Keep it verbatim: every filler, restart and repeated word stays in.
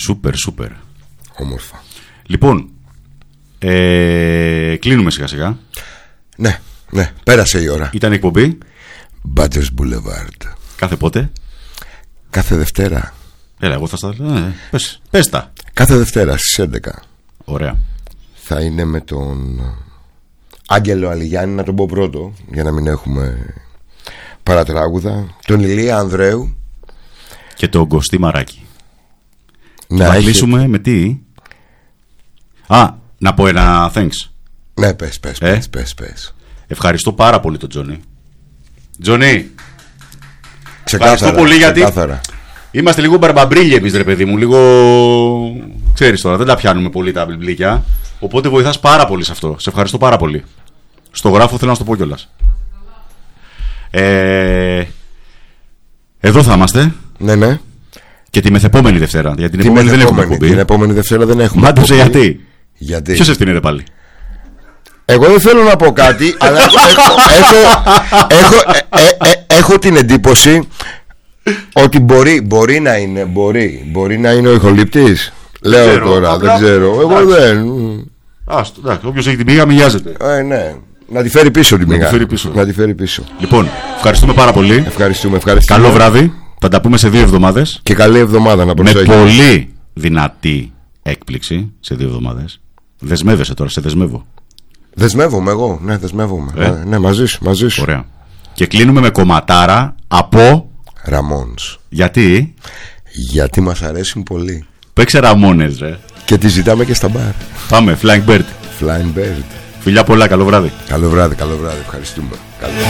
Σούπερ, σούπερ. Όμορφα. Λοιπόν, ε, κλείνουμε σιγά σιγά. Ναι, ναι, πέρασε η ώρα. Ήταν η εκπομπή Badgers Boulevard. κάθε πότε? Κάθε Δευτέρα. Έλα, εγώ θα στα... Ε, πες, πες τα. Κάθε Δευτέρα στις έντεκα. Ωραία. Θα είναι με τον Άγγελο Αλιγιάννη, να τον πω πρώτο, για να μην έχουμε παρατράγουδα. Τον Ηλία Ανδρέου. Και τον Κωστή Μαράκη. Να θα έχει... κλείσουμε με τι? Α, να πω ένα thanks. Ναι, πες, πες, ε? πες, πες, πες. Ευχαριστώ πάρα πολύ τον Τζόνι. Τζόνι, Ξεκάθαρα, ευχαριστώ πολύ, γιατί ξεκάθαρα. Είμαστε λίγο μπαρμπαμπρίλοι εμείς, ρε παιδί μου. Λίγο, ξέρεις τώρα, δεν τα πιάνουμε πολύ τα βιβλίκια. Οπότε βοηθάς πάρα πολύ σε αυτό. Σε ευχαριστώ πάρα πολύ. Στο γράφω, θέλω να σου το πω κιόλας. ε, Εδώ θα είμαστε. Ναι, ναι. Και τη μεθεπόμενη Δευτέρα. Για την Τη επόμενη δεν έχουμε εκπομπή. Την επόμενη Δευτέρα δεν έχουμε. Μάντεψε γιατί. Γιατί. Ποιος ευθύνεται πάλι? Εγώ δεν θέλω να πω κάτι, αλλά έχω, έχω, έχω, ε, ε, ε, έχω την εντύπωση ότι μπορεί, μπορεί να είναι, μπορεί, μπορεί να είναι ο ηχολήπτης. Λέω ξέρω, τώρα, απλά, δεν ξέρω. Εγώ εντάξει. δεν. Άστο, εντάξει, όποιος έχει την πηγή μοιάζεται. Ε, ναι. Να τη φέρει πίσω τη μηγά. τη φέρει πίσω. Να τη φέρει πίσω. Λοιπόν, ευχαριστούμε πάρα πολύ. Ευχαριστούμε, ευχαριστούμε. Καλό βράδυ. Θα τα πούμε σε δύο εβδομάδες. Και καλή εβδομάδα να προσέχεις. Με πολύ δυνατή έκπληξη σε δύο εβδομάδες. Δεσμεύεσαι τώρα, σε δεσμεύω. Δεσμεύομαι εγώ, ναι, δεσμεύομαι. Ε? Ναι, μαζί σου, μαζί σου. Ωραία. Και κλείνουμε με κομματάρα από Ραμόνς. Γιατί? Γιατί μας αρέσουν πολύ. Παίξε Ραμόνες, ρε. Και τη ζητάμε και στα μπαρ. Πάμε, Flying Bird. Flying Bird. Φιλιά πολλά, καλό βράδυ. Καλό βράδυ, καλό βράδυ, ευχαριστούμε. Καλό.